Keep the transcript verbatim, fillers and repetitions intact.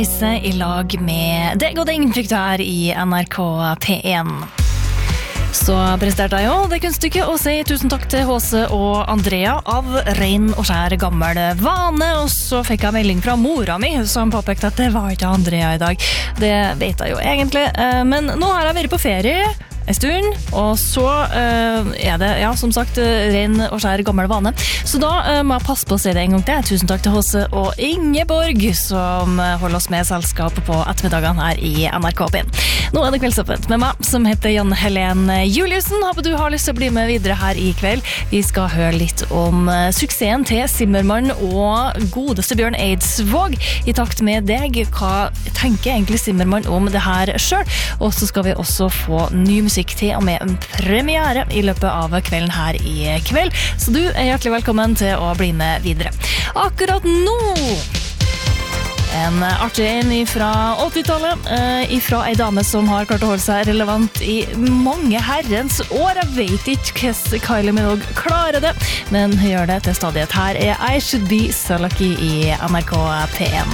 I lag med deg og den fikk du her i N R K P en. Så presterte jeg jo det kunststykket å si tusen takk til Håse og Andrea av ren og skjær gammel vane, og så fikk jeg melding fra mora mi som påpekte at det var ikke Andrea i dag. Det vet jeg jo egentlig, men nå har jeg vært på ferie en stund, og så uh, er det, ja, som sagt, ren og skjær gammel vane. Så da uh, må jeg passe på å si det en gang til. Tusen takk til Håse og Ingeborg, som holder oss med selskap på ettermiddagen her i N R K P en. Nå er det kveldsåpent med meg, som heter Janne Helene Juliussen. Håper du har lyst til å bli med videre her i kveld. Vi skal høre litt om uh, suksessen til Zimmermann og godeste Bjørn Eidsvåg. I takt med deg, hva tenker egentlig Zimmermann om det her selv? Og så skal vi også få ny musikk til og med en premiere i løpet av kvelden her i kveld. Så du er hjertelig velkommen til å bli med videre. Akkurat nå en artig en fra åttitallet, eh, fra en dame som har klart å holde seg relevant i mange herrens år. Jeg vet ikke hvordan Kylie Minogue klarer det, men hun gjør det til stadighet. Her er I Should Be So Lucky i N R K P en.